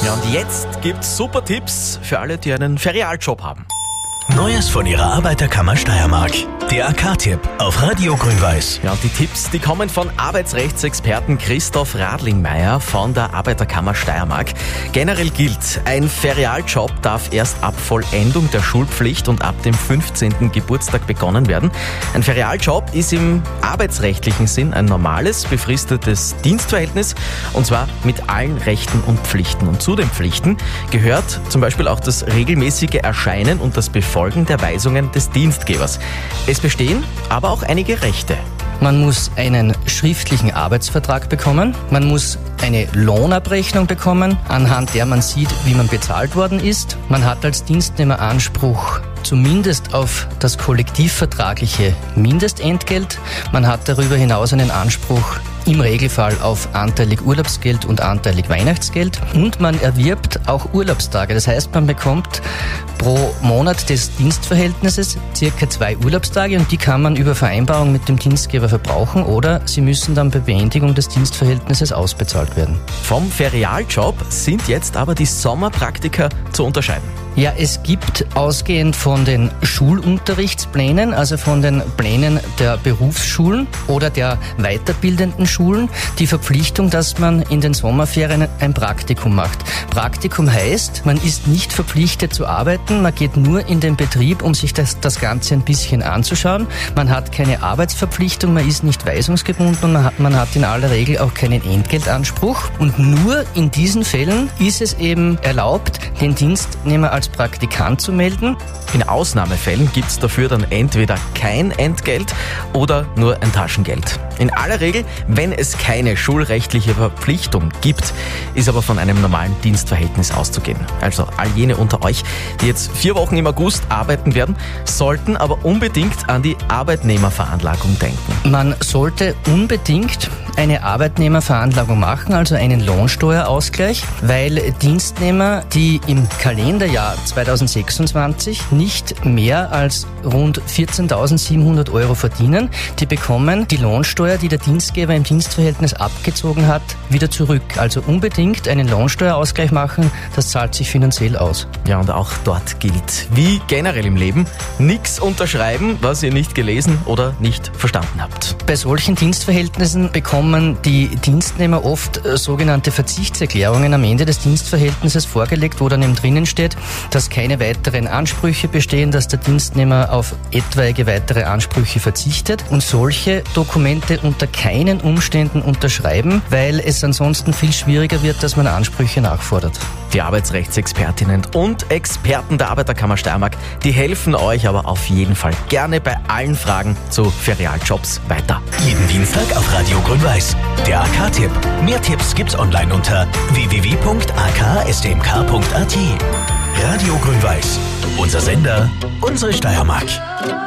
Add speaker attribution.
Speaker 1: Ja, und jetzt gibt's super Tipps für alle, die einen Ferialjob haben.
Speaker 2: Neues von ihrer Arbeiterkammer Steiermark. Der AK-Tipp auf Radio Grün-Weiß.
Speaker 1: Ja, und die Tipps, die kommen von Arbeitsrechtsexperten Christoph Radlingmeier von der Arbeiterkammer Steiermark. Generell gilt, ein Ferialjob darf erst ab Vollendung der Schulpflicht und ab dem 15. Geburtstag begonnen werden. Ein Ferialjob ist im arbeitsrechtlichen Sinn ein normales, befristetes Dienstverhältnis, und zwar mit allen Rechten und Pflichten. Und zu den Pflichten gehört zum Beispiel auch das regelmäßige Erscheinen und das Befolgen der Weisungen des Dienstgebers. Es bestehen aber auch einige Rechte.
Speaker 3: Man muss einen schriftlichen Arbeitsvertrag bekommen, man muss eine Lohnabrechnung bekommen, anhand der man sieht, wie man bezahlt worden ist. Man hat als Dienstnehmer Anspruch zumindest auf das kollektivvertragliche Mindestentgelt. Man hat darüber hinaus einen Anspruch im Regelfall auf anteilig Urlaubsgeld und anteilig Weihnachtsgeld, und man erwirbt auch Urlaubstage. Das heißt, man bekommt pro Monat des Dienstverhältnisses circa 2 Urlaubstage, und die kann man über Vereinbarung mit dem Dienstgeber verbrauchen, oder sie müssen dann bei Beendigung des Dienstverhältnisses ausbezahlt werden.
Speaker 1: Vom Ferialjob sind jetzt aber die Sommerpraktika zu unterscheiden.
Speaker 3: Ja, es gibt ausgehend von den Schulunterrichtsplänen, also von den Plänen der Berufsschulen oder der weiterbildenden Schulen, die Verpflichtung, dass man in den Sommerferien ein Praktikum macht. Praktikum heißt, man ist nicht verpflichtet zu arbeiten, man geht nur in den Betrieb, um sich das Ganze ein bisschen anzuschauen. Man hat keine Arbeitsverpflichtung, man ist nicht weisungsgebunden und man hat in aller Regel auch keinen Entgeltanspruch. Und nur in diesen Fällen ist es eben erlaubt, den Dienstnehmer als Praktikant zu melden.
Speaker 1: In Ausnahmefällen gibt's dafür dann entweder kein Entgelt oder nur ein Taschengeld. In aller Regel, wenn es keine schulrechtliche Verpflichtung gibt, ist aber von einem normalen Dienstverhältnis auszugehen. Also all jene unter euch, die jetzt 4 Wochen im August arbeiten werden, sollten aber unbedingt an die Arbeitnehmerveranlagung denken.
Speaker 3: Man sollte unbedingt eine Arbeitnehmerveranlagung machen, also einen Lohnsteuerausgleich, weil Dienstnehmer, die im Kalenderjahr 2026 nicht mehr als rund 14.700 Euro verdienen, die bekommen die Lohnsteuer, die der Dienstgeber im Dienstverhältnis abgezogen hat, wieder zurück. Also unbedingt einen Lohnsteuerausgleich machen, das zahlt sich finanziell aus.
Speaker 1: Ja, und auch dort gilt, wie generell im Leben, nichts unterschreiben, was ihr nicht gelesen oder nicht verstanden habt.
Speaker 3: Bei solchen Dienstverhältnissen bekommen die Dienstnehmer oft sogenannte Verzichtserklärungen am Ende des Dienstverhältnisses vorgelegt, wo dann eben drinnen steht, dass keine weiteren Ansprüche bestehen, dass der Dienstnehmer auf etwaige weitere Ansprüche verzichtet, und solche Dokumente unter keinen Umständen unterschreiben, weil es ansonsten viel schwieriger wird, dass man Ansprüche nachfordert.
Speaker 1: Die Arbeitsrechtsexpertinnen und Experten der Arbeiterkammer Steiermark, die helfen euch aber auf jeden Fall gerne bei allen Fragen zu Ferialjobs weiter.
Speaker 2: Jeden Dienstag auf Radio Grün-Weiß. Der AK-Tipp. Mehr Tipps gibt's online unter www.akstmk.at. Radio Grün-Weiß. Unser Sender, unsere Steiermark.